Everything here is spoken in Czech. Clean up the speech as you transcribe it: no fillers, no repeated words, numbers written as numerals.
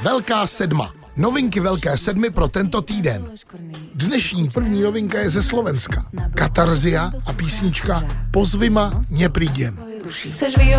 Velká sedma. Novinky Velké sedmy pro tento týden. Dnešní první novinka je ze Slovenska. Katarzia a písnička Pozvi ma, neprídem.